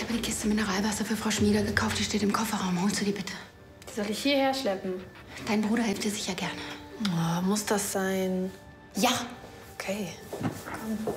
habe die Kiste Mineralwasser für Frau Schmieder gekauft. Die steht im Kofferraum. Holst du die bitte? Die soll ich hierher schleppen? Dein Bruder hilft dir sicher gerne. Oh, muss das sein? Ja. Okay. Komm.